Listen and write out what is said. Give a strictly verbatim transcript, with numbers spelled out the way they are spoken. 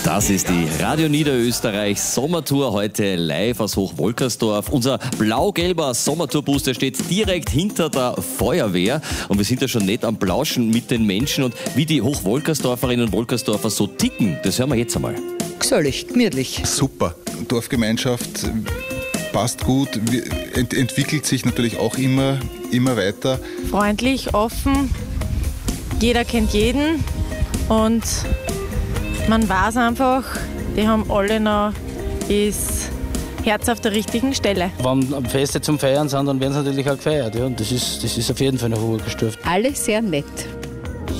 Das ist die Radio Niederösterreich Sommertour, heute live aus Hochwolkersdorf. Unser blau-gelber Sommertourbus, der steht direkt hinter der Feuerwehr und wir sind ja schon nett am Plauschen mit den Menschen und wie die Hochwolkersdorferinnen und Wolkersdorfer so ticken, das hören wir jetzt einmal. Gesellig, gemütlich. Super, Dorfgemeinschaft passt gut, ent- entwickelt sich natürlich auch immer, immer weiter. Freundlich, offen, jeder kennt jeden und man weiß einfach, die haben alle noch das Herz auf der richtigen Stelle. Wenn Feste zum Feiern sind, dann werden sie natürlich auch gefeiert. Ja. Und das ist, das ist auf jeden Fall eine Hochwolkersdorf. Alle sehr nett.